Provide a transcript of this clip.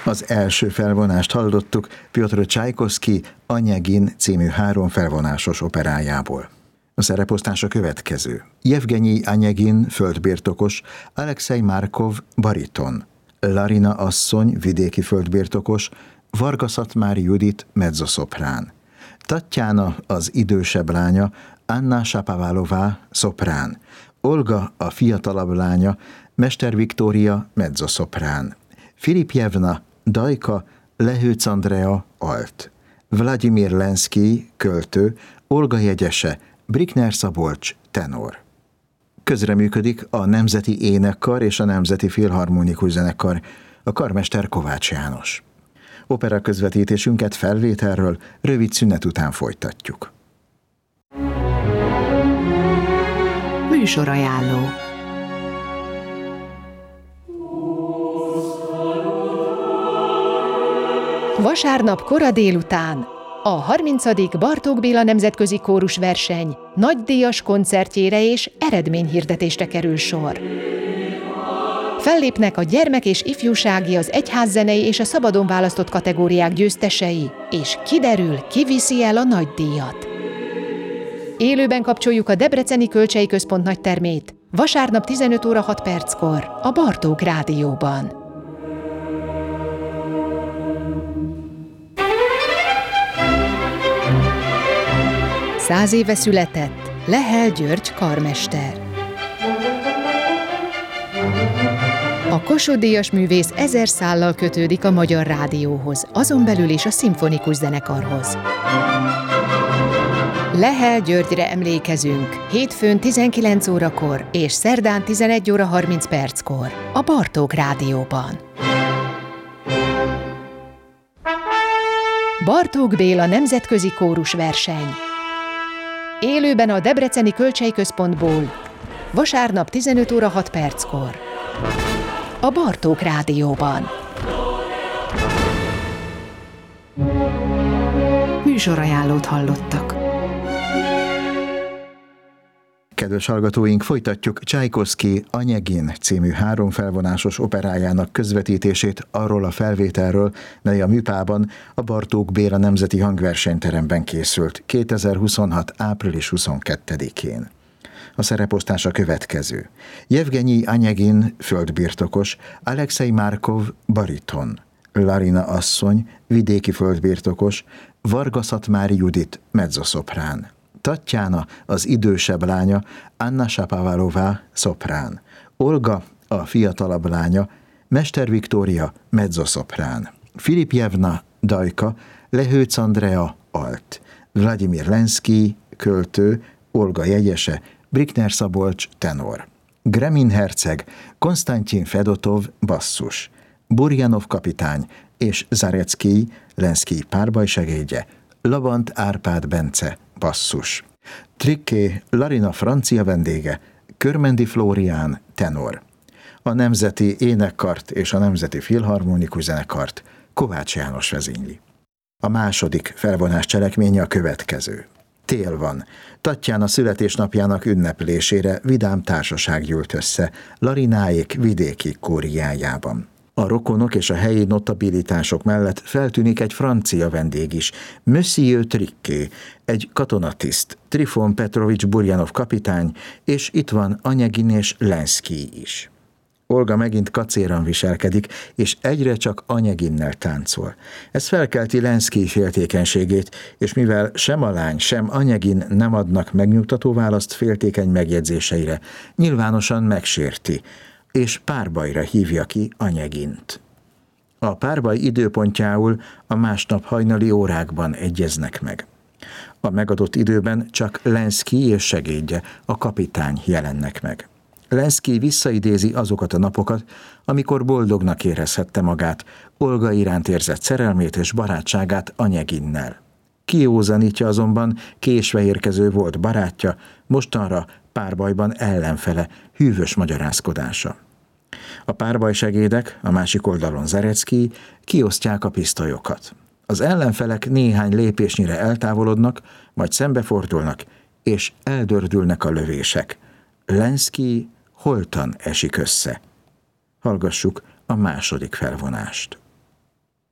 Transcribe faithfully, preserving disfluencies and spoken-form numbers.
Az első felvonást hallottuk Pjotr Csajkovszky Onyegin című három felvonásos operájából. A szereposztás a következő. Jevgenyi Onyegin földbirtokos, Alexei Markov bariton, Larina asszony vidéki földbirtokos, Varga Szatmári Judit mezzoszoprán, Tatjana az idősebb lánya, Anna Shapovalová szoprán, Olga a fiatalabb lánya, Mester Viktória mezzoszoprán, Filipjevna Dajka, Lehőc Andrea alt, Vladimir Lenszky költő, Olga Jegyese, Brikner Szabolcs tenor. Közreműködik a Nemzeti Énekkar és a Nemzeti Filharmonikus Zenekar, a karmester Kovács János. Opera közvetítésünket felvételről rövid szünet után folytatjuk. Műsorajánló. Vasárnap kora délután a harmincadik Bartók Béla Nemzetközi Kórusverseny nagydíjas koncertjére és eredményhirdetésre kerül sor. Fellépnek a gyermek- és ifjúsági, az egyházzenei és a szabadon választott kategóriák győztesei, és kiderül, ki viszi el a nagydíjat. Élőben kapcsoljuk a Debreceni Kölcsei Központ nagytermét, vasárnap tizenöt óra hat perckor a Bartók Rádióban. Száz éve született Lehel György karmester. A Kossuth-díjas művész ezer szállal kötődik a Magyar Rádióhoz, azon belül is a szimfonikus zenekarhoz. Lehel Györgyre emlékezünk hétfőn tizenkilenc órakor és szerdán tizenegy óra harminc perckor a Bartók Rádióban. Bartók Béla Nemzetközi Kórusverseny. Élőben a Debreceni Kölcsei Központból vasárnap tizenöt óra hat perckor a Bartók Rádióban. Műsorajánlót hallottak. Kedves hallgatóink, folytatjuk Csajkovszky Onyegin című három felvonásos operájának közvetítését arról a felvételről, mely a Műpában, a Bartók Béla Nemzeti Hangversenyteremben készült kétezer-huszonhat. április huszonkettedikén. A szereposztás a következő. Jevgenyi Onyegin földbirtokos, Alexei Markov bariton, Larina asszony vidéki földbirtokos, Varga Szatmári Judit mezzoszoprán, Tatjana az idősebb lánya, Anna Shapovalová szoprán, Olga a fiatalabb lánya, Mester Viktória mezzoszoprán, Filipjevna Dajka, Lehőc Andrea alt, Vladimir Lenszky költő, Olga Jegyese, Brikner Szabolcs tenor, Gremin herceg, Konstantin Fedotov basszus, Burjanov kapitány és Zarecki, Lenszky párbajsegédje, Labant Árpád Bence basszus, Trické Larina francia vendége, Körmendi Flórián tenor. A Nemzeti Énekkart és a Nemzeti Filharmonikus Zenekart Kovács János vezényli. A második felvonás cselekménye a következő. Tél van. Tatjana születésnapjának ünneplésére vidám társaság gyűlt össze Larináék vidéki kóriájában. A rokonok és a helyi notabilitások mellett feltűnik egy francia vendég is, Monsieur Trické, egy katonatiszt, Trifon Petrovics Burjanov kapitány, és itt van Onyegin és Lenszky is. Olga megint kacéran viselkedik, és egyre csak Onyeginnel táncol. Ez felkelti Lenszky féltékenységét, és mivel sem a lány, sem Onyegin nem adnak megnyugtató választ féltékeny megjegyzéseire, nyilvánosan megsérti, és párbajra hívja ki Onyegint. A párbaj időpontjául a másnap hajnali órákban egyeznek meg. A megadott időben csak Lenszky és segédje, a kapitány jelennek meg. Lenszky visszaidézi azokat a napokat, amikor boldognak érezhette magát, Olga iránt érzett szerelmét és barátságát Onyeginnel. Kiózanítja azonban késve érkező volt barátja, mostanra párbajban ellenfele, hűvös magyarázkodása. A párbajsegédek, a másik oldalon Zarecki, kiosztják a pisztolyokat. Az ellenfelek néhány lépésnyire eltávolodnak, majd szembefordulnak, és eldördülnek a lövések. Lenszky holtan esik össze. Hallgassuk a második felvonást.